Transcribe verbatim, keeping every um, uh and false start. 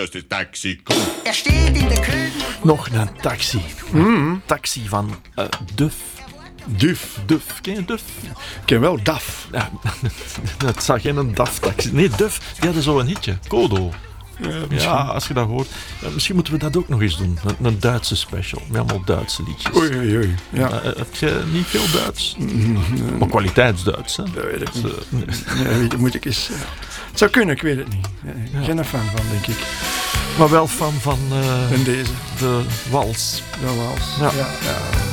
dass das Taxi kommt. Er steht in der Küche. Nog een taxi. Mm. Taxi van uh, Duf. Duf. Duf, ken je Duf? Ik ken wel D A F. Ja, het zag geen een D A F-taxi. Nee, Duf, die hadden zo een hitje. Kodo. Ja, Ja, als je dat hoort. Ja, misschien moeten we dat ook nog eens doen. Een, een Duitse special. Met allemaal Duitse liedjes. Oei, oei, oei. Ja. Uh, heb je niet veel Duits? Mm-hmm. Maar kwaliteitsduits, hè? Dat weet ik niet. Uh, nee. Ja, weet, moet ik eens... Uh, het zou kunnen, ik weet het niet. Ik ben Ja. er fan van, denk ik. Maar wel fan van uh, En deze. de wals. Dat was. Ja. Ja, ja.